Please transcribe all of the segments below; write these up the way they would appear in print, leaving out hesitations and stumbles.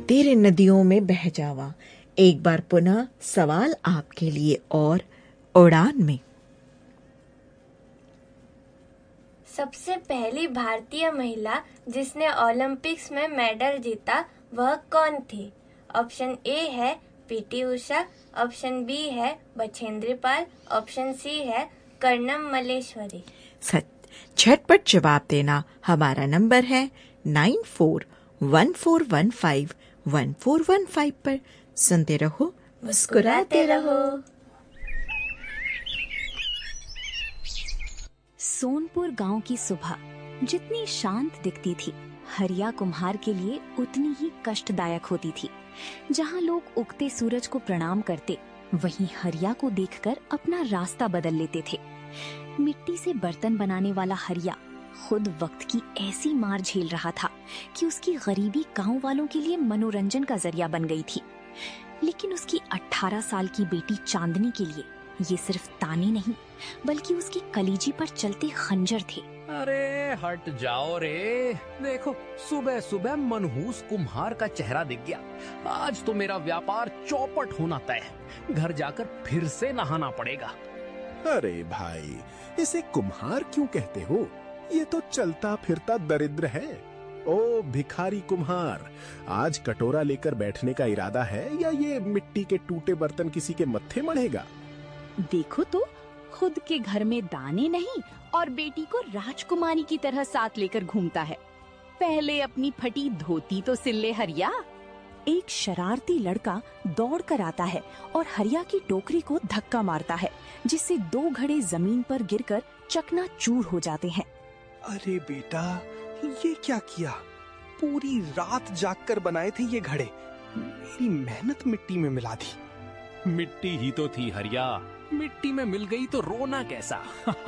तेरे नदियों में बह जावा। एक बार पुनः सवाल आपके लिए और उड़ान में। सबसे पहली भारतीय महिला जिसने ओलंपिक्स में मेडल जीता वह कौन थी? ऑप्शन ए है पीटी उषा, ऑप्शन बी है बछेंद्री पाल, ऑप्शन सी है कर्णम मल्लेश्वरी। झटपट जवाब देना। हमारा नंबर है 9414151415 पर। सुनते रहो, मुस्कुराते रहो। सोनपुर गांव की सुबह जितनी शांत दिखती थी, हरिया कुम्हार के लिए उतनी ही कष्टदायक होती थी। जहां लोग उगते सूरज को प्रणाम करते, वहीं हरिया को देखकर अपना रास्ता बदल लेते थे। मिट्टी से बर्तन बनाने वाला हरिया खुद वक्त की ऐसी मार झेल रहा था कि उसकी गरीबी गांव वालों के लिए मनोरंजन का जरिया बन गई थी। लेकिन उसकी 18 साल की बेटी चांदनी के लिए ये सिर्फ ताने नहीं, बल्कि उसकी कलीजी पर चलते खंजर थे। अरे हट जाओ रे, देखो सुबह सुबह मनहूस कुम्हार का चेहरा दिख गया। आज तो मेरा व्यापार चौपट होना तय है। घर जाकर फिर से नहाना पड़ेगा। अरे भाई, इसे कुम्हार क्यों कहते हो? ये तो चलता फिरता दरिद्र है। ओ भिखारी कुम्हार, आज कटोरा लेकर बैठने का इरादा है या ये मिट्टी के टूटे बर्तन किसी के मत्थे मढ़ेगा? देखो तो, खुद के घर में दाने नहीं और बेटी को राजकुमारी की तरह साथ लेकर घूमता है। पहले अपनी फटी धोती तो सिल ले हरिया। एक शरारती लड़का दौड़ कर आता है और हरिया की टोकरी को धक्का मारता है, जिससे 2 घड़े जमीन पर गिरकर चकनाचूर हो जाते हैं। अरे बेटा, ये क्या किया? पूरी रात जागकर बनाए थे ये घड़े, मेरी मेहनत मिट्टी में मिला दी। मिट्टी ही तो थी हरिया, मिट्टी में मिल गई तो रोना कैसा।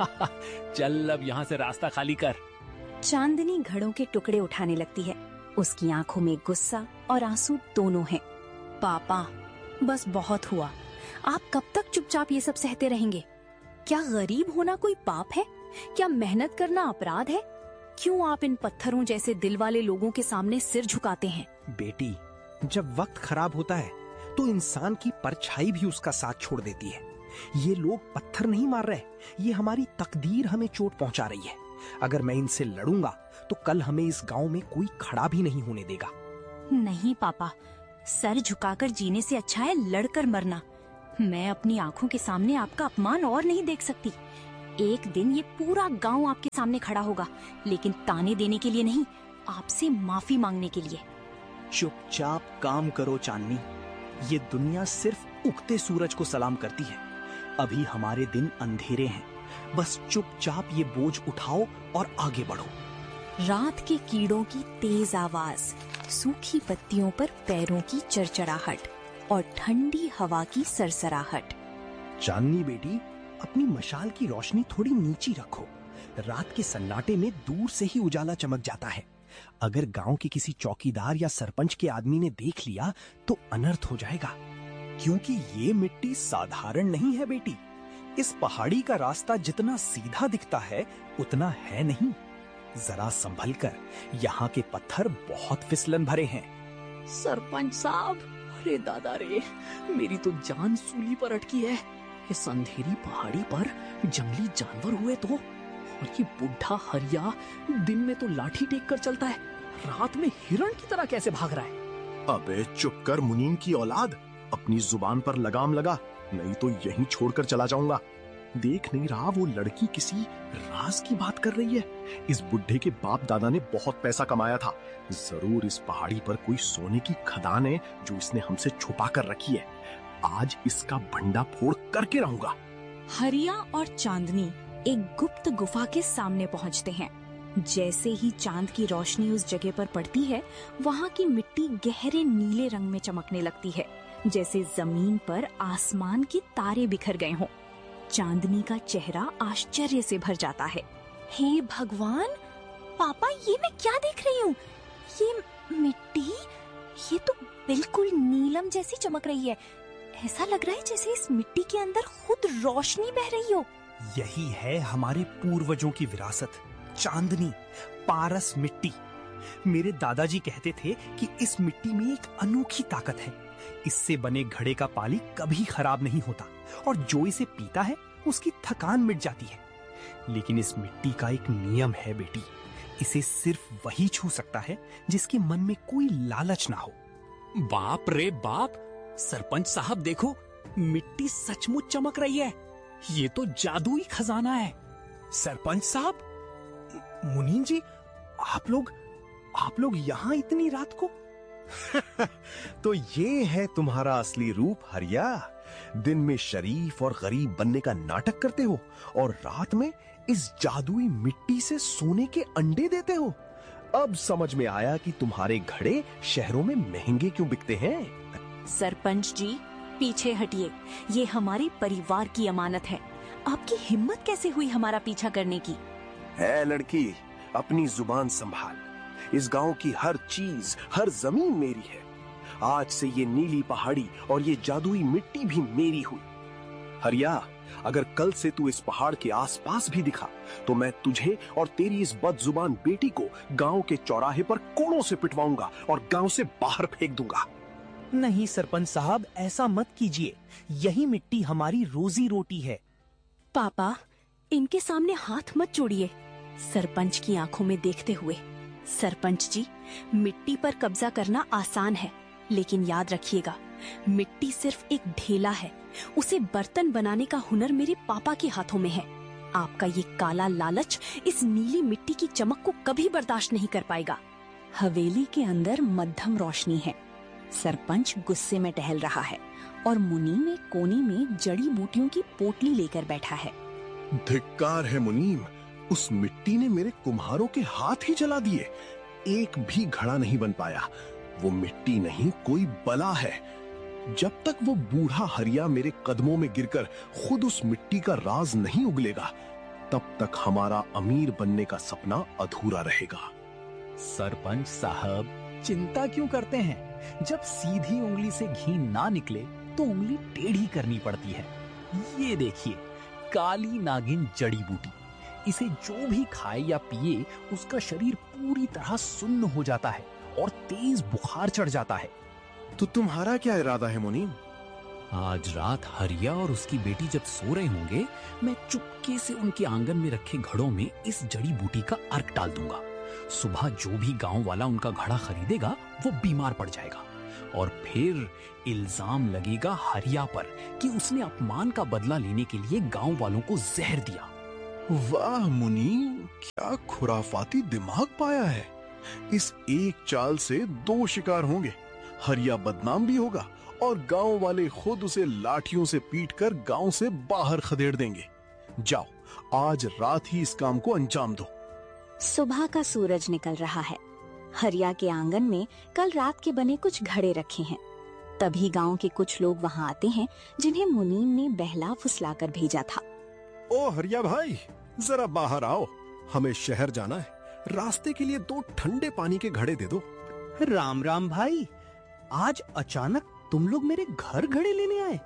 चल अब यहाँ से रास्ता खाली कर। चांदनी घड़ों के टुकड़े उठाने लगती है। उसकी आंखों में गुस्सा और आंसू दोनों हैं। पापा, बस बहुत हुआ। आप कब तक चुपचाप ये सब सहते रहेंगे? क्या गरीब होना कोई पाप है? क्या मेहनत करना अपराध है? क्यों आप इन पत्थरों जैसे दिल वाले लोगों के सामने सिर झुकाते हैं? बेटी, जब वक्त खराब होता है तो इंसान की परछाई भी उसका साथ छोड़ देती है। ये लोग पत्थर नहीं मार रहे, ये हमारी तकदीर हमें चोट पहुंचा रही है। अगर मैं इनसे लड़ूंगा तो कल हमें इस गांव में कोई खड़ा भी नहीं होने देगा। नहीं पापा, सर झुकाकर जीने से अच्छा है लड़कर मरना। मैं अपनी आंखों के सामने आपका अपमान और नहीं देख सकती। एक दिन ये पूरा गांव आपके सामने खड़ा होगा, लेकिन ताने देने के लिए नहीं, आपसे माफी मांगने के लिए। चुपचाप काम करो चांदनी, ये दुनिया सिर्फ उगते सूरज को सलाम करती है। अभी हमारे दिन अंधेरे हैं, बस चुपचाप ये बोझ उठाओ और आगे बढ़ो। रात के कीड़ों की तेज आवाज, सूखी पत्तियों पर पैरों की चरचराहट और ठंडी हवा की सरसराहट। चांदनी बेटी, अपनी मशाल की रोशनी थोड़ी नीची रखो। रात के सन्नाटे में दूर से ही उजाला चमक जाता है। अगर गांव के किसी चौकीदार या सरपंच के आदमी ने देख लिया तो अनर्थ हो जाएगा, क्योंकि ये मिट्टी साधारण नहीं है बेटी। इस पहाड़ी का रास्ता जितना सीधा दिखता है उतना है नहीं। जरा संभल कर, यहाँ के पत्थर बहुत फिसलन भरे हैं। सरपंच साहब, अरे दादा रे, मेरी तो जान सूली पर अटकी है। इस अंधेरी पहाड़ी पर जंगली जानवर हुए तो, और ये बुढ़ा हरिया दिन में तो लाठी टेक कर चलता है, रात में हिरण की तरह कैसे भाग रहा है? अबे चुप कर मुनीम की औलाद, अपनी जुबान पर लगाम लगा, नहीं तो यहीं छोड़कर चला जाऊंगा। देख नहीं रहा वो लड़की किसी राज की बात कर रही है। इस बुढ़े के बाप दादा ने बहुत पैसा कमाया था। जरूर इस पहाड़ी पर कोई सोने की खदान है जो इसने हमसे छुपा कर रखी है। आज इसका भंडा फोड़ करके रहूंगा। हरिया और चांदनी एक गुप्त गुफा के सामने पहुंचते हैं। जैसे ही चांद की रोशनी उस जगह पर पड़ती है, वहाँ की मिट्टी गहरे नीले रंग में चमकने लगती है, जैसे जमीन पर आसमान के तारे बिखर गए हों। चांदनी का चेहरा आश्चर्य से भर जाता है। हे भगवान, पापा, ये मैं क्या देख रही हूँ? ये मिट्टी, ये तो बिल्कुल नीलम जैसी चमक रही है। ऐसा लग रहा है जैसे इस मिट्टी के अंदर खुद रोशनी बह रही हो। यही है हमारे पूर्वजों की विरासत, चांदनी, पारस मिट्टी। मेरे दादाजी कहते थे कि इस मिट्टी में एक अनोखी ताकत है। इससे बने घड़े का पानी कभी खराब नहीं होता और जो इसे पीता है उसकी थकान मिट जाती है। लेकिन इस मिट्टी का एक नियम है बेटी, इसे सिर्फ वही छू सकता है जिसके मन में कोई लालच ना हो। बाप रे बाप, सरपंच साहब देखो, मिट्टी सचमुच चमक रही है। ये तो जादुई खजाना है। सरपंच साहब, मुनीम जी, आप लोग यहाँ इतनी रात को? तो ये है तुम्हारा असली रूप हरिया। दिन में शरीफ और गरीब बनने का नाटक करते हो और रात में इस जादुई मिट्टी से सोने के अंडे देते हो। अब समझ में आया कि तुम्हारे घड़े शहरों में महंगे क्यों बिकते हैं। सरपंच जी, पीछे हटिए, ये हमारे परिवार की अमानत है। आपकी हिम्मत कैसे हुई हमारा पीछा करने की? है लड़की, अपनी जुबान संभाल। इस गांव की हर चीज, हर जमीन मेरी है। आज से ये नीली पहाड़ी और ये जादुई मिट्टी भी मेरी हुई। हरिया, अगर कल से तू इस पहाड़ के आसपास भी दिखा तो मैं तुझे और तेरी इस बदजुबान बेटी को गांव के चौराहे पर कोड़ों से पिटवाऊंगा और गांव से बाहर फेंक दूंगा। नहीं सरपंच साहब, ऐसा मत कीजिए। यही मिट्टी हमारी रोजी रोटी है। पापा, इनके सामने हाथ मत जोड़िए। सरपंच की आंखों में देखते हुए, सरपंच जी, मिट्टी पर कब्जा करना आसान है, लेकिन याद रखिएगा, मिट्टी सिर्फ एक ढेला है। उसे बर्तन बनाने का हुनर मेरे पापा के हाथों में है। आपका ये काला लालच इस नीली मिट्टी की चमक को कभी बर्दाश्त नहीं कर पाएगा। हवेली के अंदर मध्यम रोशनी है। सरपंच गुस्से में टहल रहा है और मुनीम एक कोने में जड़ी बूटियों की पोटली लेकर बैठा है। धिक्कार है मुनीम, उस मिट्टी ने मेरे कुम्हारों के हाथ ही जला दिए। एक भी घड़ा नहीं बन पाया। वो मिट्टी नहीं, कोई बला है। जब तक वो बूढ़ा हरिया मेरे कदमों में गिरकर खुद उस मिट्टी का राज नहीं उगलेगा, तब तक हमारा अमीर बनने का सपना अधूरा रहेगा। सरपंच साहब, चिंता क्यों करते हैं? जब सीधी उंगली से घी ना निकले तो उंगली टेढ़ी करनी पड़ती है। ये देखिए, काली नागिन जड़ी बूटी। इसे जो भी खाए या पिए उसका शरीर पूरी तरह सुन्न हो जाता है और तेज बुखार चढ़ जाता है। तो तुम्हारा क्या इरादा है मुनीम? आज रात हरिया और उसकी बेटी जब सो रहे होंगे, मैं चुपके से उनके आंगन में रखे घड़ों में इस जड़ी बूटी का अर्क डाल दूंगा। सुबह जो भी गांव वाला उनका घड़ा खरीदेगा वो बीमार पड़ जाएगा और फिर इल्जाम लगेगा हरिया पर कि उसने अपमान का बदला लेने के लिए गांव वालों को जहर दिया। वाह मुनीम, क्या खुराफाती दिमाग पाया है। इस एक चाल से दो शिकार होंगे। हरिया बदनाम भी होगा और गांव वाले खुद उसे लाठियों से पीटकर गांव से बाहर खदेड़ देंगे। जाओ, आज रात ही इस काम को अंजाम दो। सुबह का सूरज निकल रहा है। हरिया के आंगन में कल रात के बने कुछ घड़े रखे हैं। तभी गांव के कुछ लोग वहां आते हैं जिन्हें मुनीम ने बहला फुसलाकर भेजा था। ओ हरिया भाई, जरा बाहर आओ, हमें शहर जाना है। रास्ते के लिए 2 ठंडे पानी के घड़े दे दो। राम राम भाई, आज अचानक तुम लोग मेरे घर घड़े लेने आए?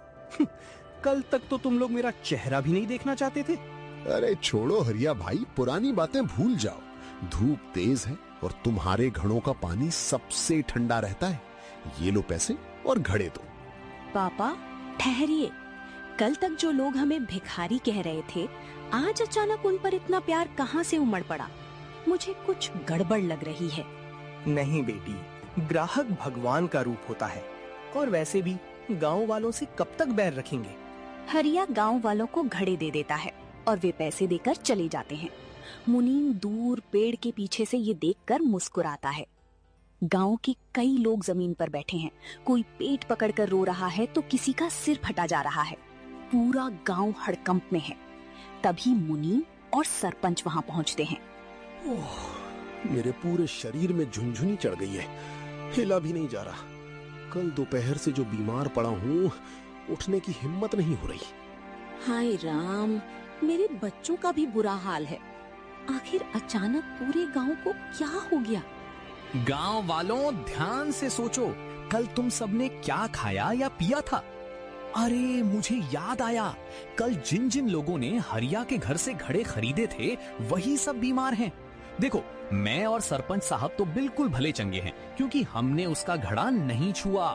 कल तक तो तुम लोग मेरा चेहरा भी नहीं देखना चाहते थे। अरे छोड़ो हरिया भाई, पुरानी बातें भूल जाओ। धूप तेज है और तुम्हारे घड़ों का पानी सबसे ठंडा रहता है। ये लो पैसे और घड़े दो। पापा ठहरिए, कल तक जो लोग हमें भिखारी कह रहे थे, आज अचानक उन पर इतना प्यार कहाँ से उमड़ पड़ा? मुझे कुछ गड़बड़ लग रही है। नहीं बेटी, ग्राहक भगवान का रूप होता है और वैसे भी गांव वालों से कब तक बैर रखेंगे। हरिया गांव वालों को घड़े दे देता है और वे पैसे देकर चले जाते हैं। मुनीम दूर पेड़ के पीछे से ये देखकर मुस्कुराता है। गांव के कई लोग जमीन पर बैठे हैं। कोई पेट पकड़कर रो रहा है तो किसी का सिर फटा जा रहा है। पूरा गांव हड़कंप में है। तभी मुनीम और सरपंच वहां पहुंचते हैं। ओह, मेरे पूरे शरीर में झुनझुनी चढ़ गई है, हिला भी नहीं जा रहा। कल दोपहर से जो बीमार पड़ा हूँ, उठने की हिम्मत नहीं हो रही। हाय राम, मेरे बच्चों का भी बुरा हाल है। आखिर अचानक पूरे गांव को क्या हो गया? गांव वालों, ध्यान से सोचो, कल तुम सबने क्या खाया या पिया था? अरे मुझे याद आया, कल जिन जिन लोगों ने हरिया के घर से घड़े खरीदे थे वही सब बीमार हैं। देखो, मैं और सरपंच साहब तो बिल्कुल भले चंगे हैं, क्योंकि हमने उसका घड़ा नहीं छुआ।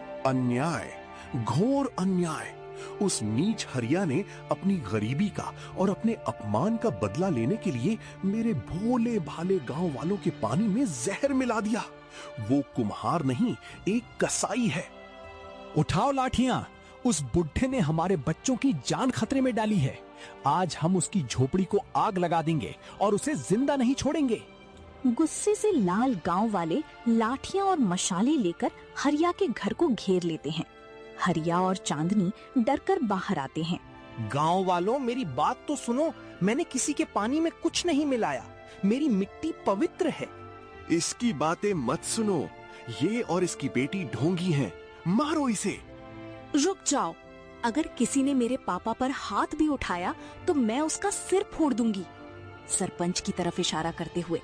अन्याय, घोर अन्याय। उस नीच हरिया ने अपनी गरीबी का और अपने अपमान का बदला लेने के लिए मेरे भोले भाले गांव वालों के पानी में जहर मिला दिया। वो कुम्हार नहीं, एक कसाई है। उठाओ लाठियां, उस बुढ़े ने हमारे बच्चों की जान खतरे में डाली है। आज हम उसकी झोपड़ी को आग लगा देंगे और उसे जिंदा नहीं छोड़ेंगे। गुस्से से लाल गांव वाले लाठियां और मशालें लेकर हरिया के घर को घेर लेते हैं। हरिया और चांदनी डरकर बाहर आते हैं। गांव वालों, मेरी बात तो सुनो। मैंने किसी के पानी में कुछ नहीं मिलाया। मेरी मिट्टी पवित्र है। इसकी बातें मत सुनो। ये और इसकी बेटी ढोंगी हैं। मारो इसे। रुक जाओ, अगर किसी ने मेरे पापा पर हाथ भी उठाया तो मैं उसका सिर फोड़ दूंगी, सरपंच की तरफ इशारा करते हुए।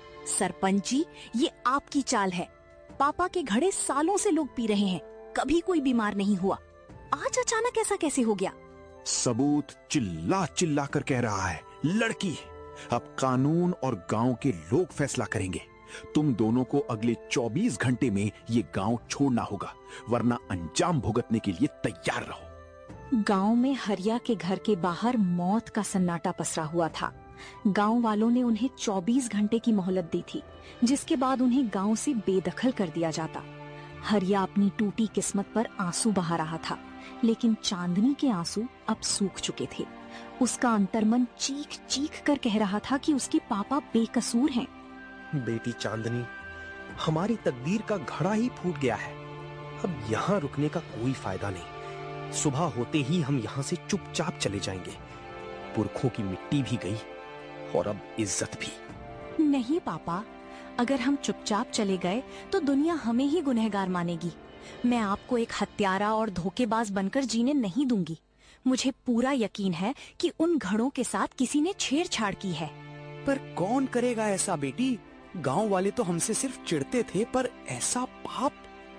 सरपंच जी, ये आपकी चाल है। पापा के घड़े सालों से लोग पी रहे हैं, कभी कोई बीमार नहीं हुआ। आज अचानक ऐसा कैसे हो गया? सबूत चिल्ला चिल्ला कर कह रहा है। लड़की, अब कानून और गांव के लोग फैसला करेंगे। तुम दोनों को अगले 24 घंटे में ये गांव छोड़ना होगा, वरना अंजाम भुगतने के लिए तैयार रहो। गांव में हरिया के घर के बाहर मौत का सन्नाटा पसरा हुआ था। गांव वालों ने उन्हें 24 घंटे की मोहलत दी थी, जिसके बाद उन्हें गांव से बेदखल कर दिया जाता। हरिया अपनी टूटी किस्मत पर आंसू बहा रहा था, लेकिन चांदनी के आंसू अब सूख चुके थे। उसका अंतर्मन चीख चीख कर कह रहा था कि उसके पापा बेकसूर हैं। बेटी चांदनी, हमारी तकदीर का घड़ा ही फूट गया है। अब यहाँ रुकने का कोई फायदा नहीं। सुबह होते ही हम यहाँ से चुपचाप चले जाएंगे। पुरखों की मिट्टी भी गई और अब इज्जत भी। नहीं पापा, अगर हम चुपचाप चले गए तो दुनिया हमें ही गुनहगार मानेगी। मैं आपको एक हत्यारा और धोखेबाज बनकर जीने नहीं दूंगी। मुझे पूरा यकीन है कि उन घड़ों के साथ किसी ने छेड़छाड़ की है। पर कौन करेगा ऐसा बेटी? गांव वाले तो हमसे सिर्फ चिढ़ते थे, पर ऐसा पाप।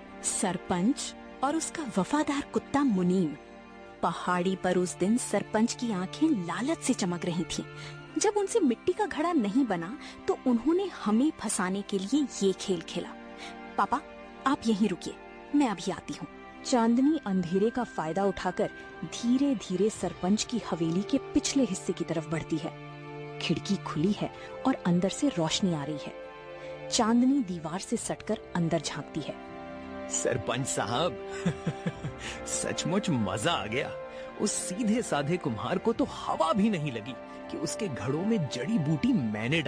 सरपंच और उसका वफादार कुत्ता मुनीम। पहाड़ी पर उस दिन सरपंच की आंखें लालच से चमक रही थीं। जब उनसे मिट्टी का घड़ा नहीं बना तो उन्होंने हमें फंसाने के लिए ये खेल खेला। पापा, आप यहीं रुकिए, मैं अभी आती हूँ। चांदनी अंधेरे का फायदा उठाकर धीरे धीरे सरपंच की हवेली के पिछले हिस्से की तरफ बढ़ती है। खिड़की खुली है और अंदर से रोशनी आ रही है। चांदनी दीवार से सटकर अंदर झांकती है। सरपंच साहब, सचमुच मजा आ गया। उस सीधे साधे कुम्हार को तो हवा भी नहीं लगी कि उसके घड़ों में जड़ी बूटी मैंने